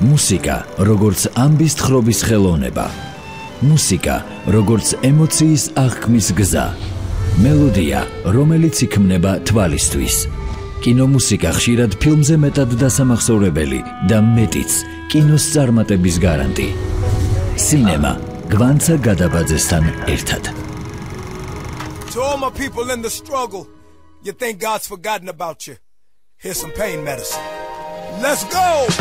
მუსიკა, როგორც ამბის თხრობის ხელოვნება. მუსიკა, როგორც ემოციის აღქმის გზა. მელოდია, რომელიც იქმნება თვალისთვის. კინომუსიკა ხშირად ფილმზე მეტად დასამახსოვრებელი და მეტიც კინოს წარმატების გარანტი. სინემა გვანცა გადაბაძესთან ერთად. To all my people in the struggle, you think God's forgotten about you. Here's some pain medicine. Let's go!